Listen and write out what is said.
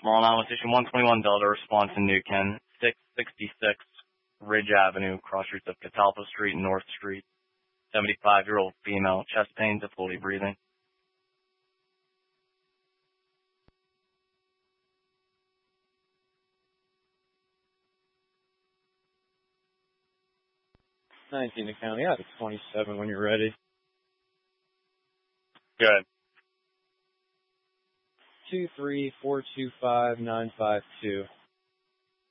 Small anomalous issue 121 Delta response in New Ken, 666 Ridge Avenue, cross streets of Catalpa Street and North Street. 75-year-old female, chest pain, difficulty breathing. $19 to county out of 27 when you're ready. Good. 23425-952.